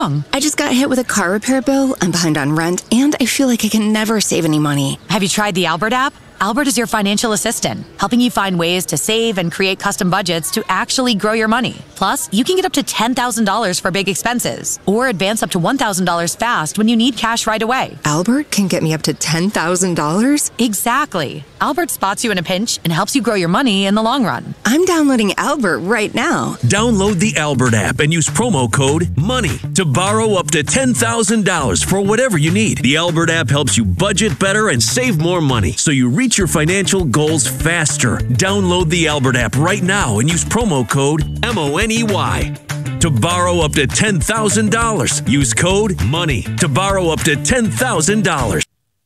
I just got hit with a car repair bill, I'm behind on rent, and I feel like I can never save any money. Have you tried the Albert app? Albert is your financial assistant, helping you find ways to save and create custom budgets to actually grow your money. Plus, you can get up to $10,000 for big expenses, or advance up to $1,000 fast when you need cash right away. Albert can get me up to $10,000? Exactly. Albert spots you in a pinch and helps you grow your money in the long run. I'm downloading Albert right now. Download the Albert app and use promo code MONEY to borrow up to $10,000 for whatever you need. The Albert app helps you budget better and save more money, so you reach your financial goals faster. Download the Albert app right now and use promo code MONEY to borrow up to $10,000. Use code MONEY to borrow up to $10,000.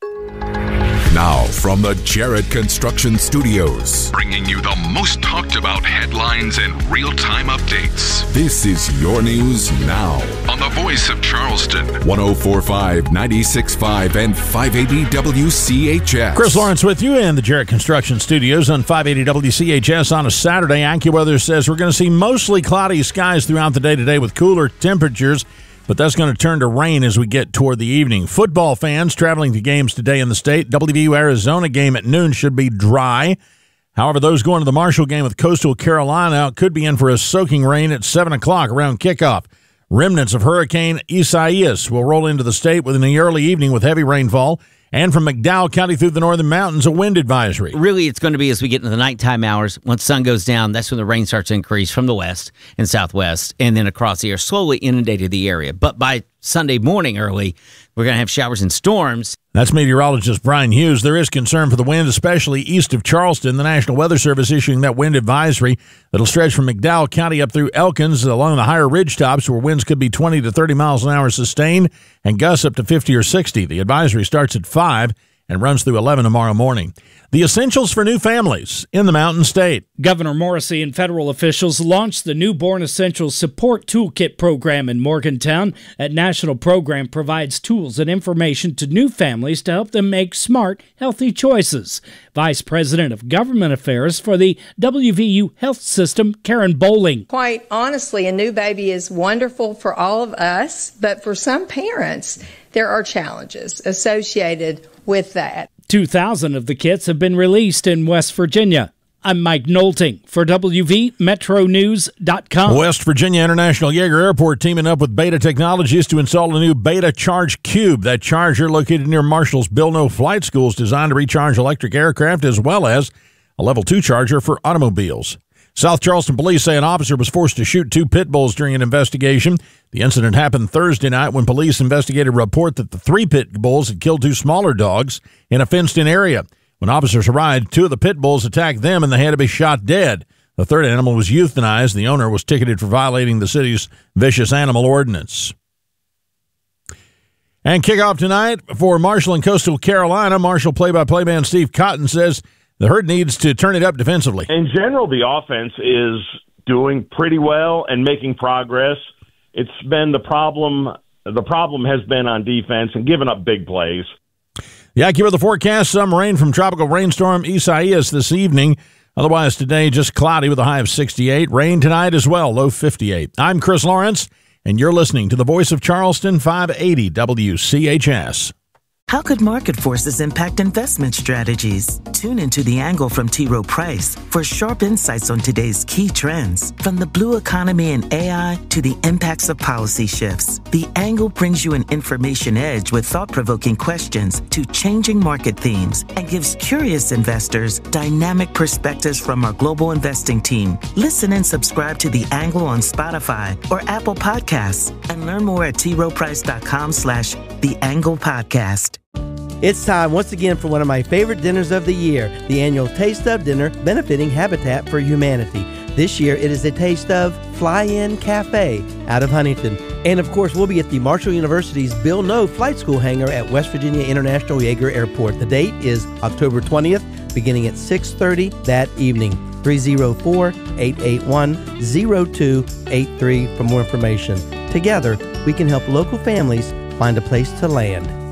Now, from the Jarrett Construction Studios, bringing you the most talked about headlines and real-time updates. This is your news now On the Voice of Charleston. 104.5, 96.5, and 580 WCHS. Chris Lawrence with you in the Jarrett Construction Studios on 580 WCHS on a Saturday. AccuWeather says we're going to see mostly cloudy skies throughout the day today with cooler temperatures, but that's going to turn to rain as we get toward the evening. Football fans traveling to games today in the state. WVU Arizona game at noon should be dry. However, those going to the Marshall game with Coastal Carolina could be in for a soaking rain at 7 o'clock around kickoff. Remnants of Hurricane Isaias will roll into the state within the early evening with heavy rainfall. And from McDowell County through the northern mountains, a wind advisory. Really, it's going to be as we get into the nighttime hours. Once sun goes down, that's when the rain starts to increase from the west and southwest, and then across the air, slowly inundated the area. But by Sunday morning early, we're going to have showers and storms. That's meteorologist Brian Hughes. There is concern for the wind, especially east of Charleston. The National Weather Service issuing that wind advisory that'll stretch from McDowell County up through Elkins along the higher ridge tops where winds could be 20 to 30 miles an hour sustained and gusts up to 50 or 60. The advisory starts at 5 and runs through 11 tomorrow morning. The essentials for new families in the Mountain State. Governor Morrissey and federal officials launched the Newborn Essentials Support Toolkit program in Morgantown. That national program provides tools and information to new families to help them make smart, healthy choices. Vice President of Government Affairs for the WVU Health System, Karen Bowling. Quite honestly, a new baby is wonderful for all of us, but for some parents, there are challenges associated with that. 2,000 of the kits have been released in West Virginia. I'm Mike Nolting for WVMetroNews.com. West Virginia International Yeager Airport teaming up with Beta Technologies to install a new Beta Charge Cube. That charger located near Marshall's Bill No Flight School is designed to recharge electric aircraft as well as a level 2 charger for automobiles. South Charleston police say an officer was forced to shoot 2 pit bulls during an investigation. The incident happened Thursday night when police investigated a report that the 3 pit bulls had killed 2 smaller dogs in a fenced-in area. When officers arrived, 2 of the pit bulls attacked them and they had to be shot dead. The 3rd animal was euthanized. The owner was ticketed for violating the city's vicious animal ordinance. And kickoff tonight for Marshall and Coastal Carolina. Marshall play-by-play man Steve Cotton says the Herd needs to turn it up defensively. In general, the offense is doing pretty well and making progress. It's been the problem. The problem has been on defense and giving up big plays. The AccuWeather forecast, some rain from tropical rainstorm Isaias this evening. Otherwise today, just cloudy with a high of 68. Rain tonight as well, low 58. I'm Chris Lawrence, and you're listening to the Voice of Charleston, 580 WCHS. How could market forces impact investment strategies? Tune into The Angle from T. Rowe Price for sharp insights on today's key trends. From the blue economy and AI to the impacts of policy shifts, The Angle brings you an information edge with thought-provoking questions to changing market themes and gives curious investors dynamic perspectives from our global investing team. Listen and subscribe to The Angle on Spotify or Apple Podcasts and learn more at troweprice.com/The Angle Podcast. It's time once again for one of my favorite dinners of the year, the annual Taste of Dinner benefiting Habitat for Humanity. This year it is a Taste of Fly-In Cafe out of Huntington. And of course we'll be at the Marshall University's Bill No Flight School hangar at West Virginia International Yeager Airport. The date is October 20th, beginning at 6:30 that evening. 304-881-0283 for more information. Together, we can help local families find a place to land.